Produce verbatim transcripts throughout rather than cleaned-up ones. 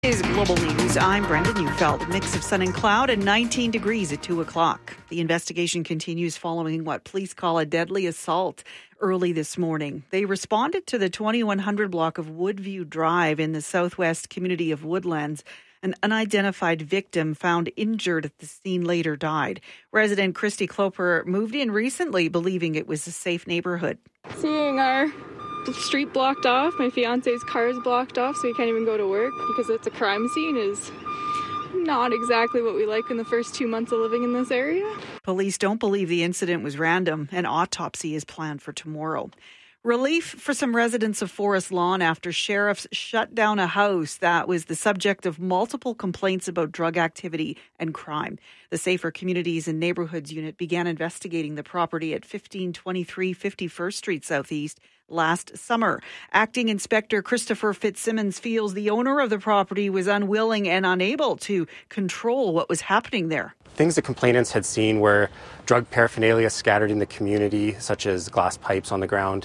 Is Global News. I'm Brenda Neufeld. A mix of sun and cloud and nineteen degrees at two o'clock. The investigation continues following what police call a deadly assault early this morning. They responded to the twenty-one hundred block of Woodview Drive in the southwest community of Woodlands. An unidentified victim found injured at the scene later died. Resident Christy Cloper moved in recently believing it was a safe neighborhood. Seeing our street blocked off, my fiance's car is blocked off, so he can't even go to work because it's a crime scene, is not exactly what we like in the first two months of living in this area. Police don't believe the incident was random. An autopsy is planned for tomorrow. Relief for some residents of Forest Lawn after sheriffs shut down a house that was the subject of multiple complaints about drug activity and crime. The Safer Communities and Neighbourhoods Unit began investigating the property at fifteen twenty-three fifty-first Street Southeast last summer. Acting Inspector Christopher Fitzsimmons feels the owner of the property was unwilling and unable to control what was happening there. Things the complainants had seen were drug paraphernalia scattered in the community, such as glass pipes on the ground.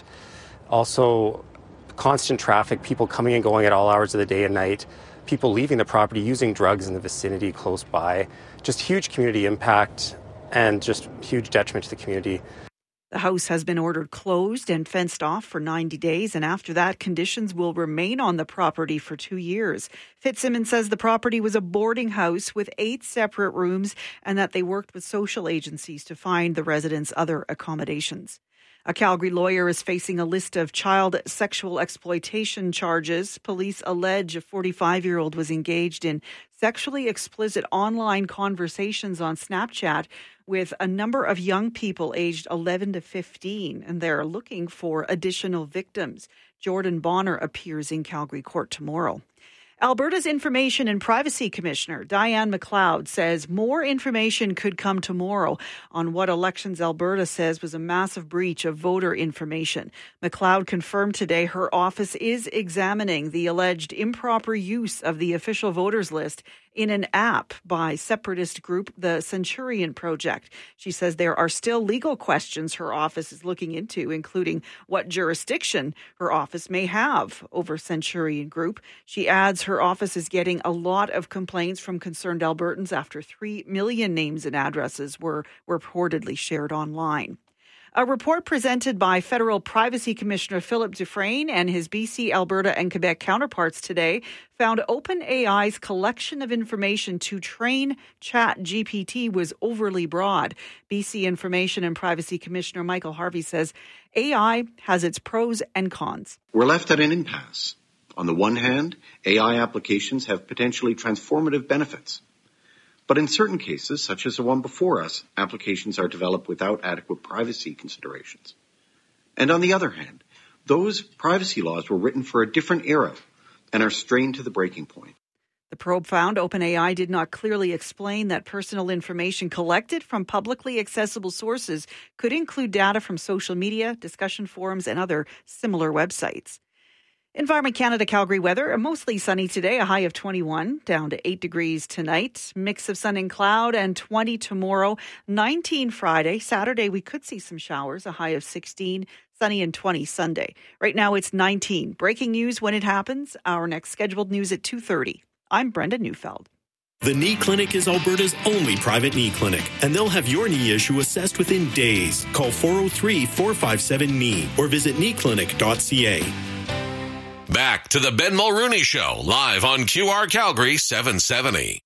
Also, constant traffic, people coming and going at all hours of the day and night, people leaving the property using drugs in the vicinity close by. Just huge community impact and just huge detriment to the community. The house has been ordered closed and fenced off for ninety days, and after that, conditions will remain on the property for two years. Fitzsimmons says the property was a boarding house with eight separate rooms and that they worked with social agencies to find the residents other accommodations. A Calgary lawyer is facing a list of child sexual exploitation charges. Police allege a forty-five-year-old was engaged in sexually explicit online conversations on Snapchat with a number of young people aged eleven to fifteen, and they're looking for additional victims. Jordan Bonner appears in Calgary court tomorrow. Alberta's Information and Privacy Commissioner, Diane McLeod, says more information could come tomorrow on what Elections Alberta says was a massive breach of voter information. McLeod confirmed today her office is examining the alleged improper use of the official voters list in an app by separatist group, the Centurion Project. She says there are still legal questions her office is looking into, including what jurisdiction her office may have over Centurion Group. She adds her office is getting a lot of complaints from concerned Albertans after three million names and addresses were reportedly shared online. A report presented by Federal Privacy Commissioner Philip Dufresne and his B C, Alberta and Quebec counterparts today found OpenAI's collection of information to train ChatGPT was overly broad. B C Information and Privacy Commissioner Michael Harvey says A I has its pros and cons. We're left at an impasse. On the one hand, A I applications have potentially transformative benefits. But in certain cases, such as the one before us, applications are developed without adequate privacy considerations. And on the other hand, those privacy laws were written for a different era and are strained to the breaking point. The probe found OpenAI did not clearly explain that personal information collected from publicly accessible sources could include data from social media, discussion forums, and other similar websites. Environment Canada Calgary weather, mostly sunny today, a high of twenty-one, down to eight degrees tonight. Mix of sun and cloud, and twenty tomorrow, nineteen Friday. Saturday, we could see some showers, a high of sixteen, sunny and twenty Sunday. Right now, it's nineteen. Breaking news when it happens. Our next scheduled news at two thirty. I'm Brenda Neufeld. The Knee Clinic is Alberta's only private knee clinic, and they'll have your knee issue assessed within days. Call four oh three, four five seven, K N E E or visit knee clinic dot c a. Back to the Ben Mulrooney Show, live on Q R Calgary seven seventy.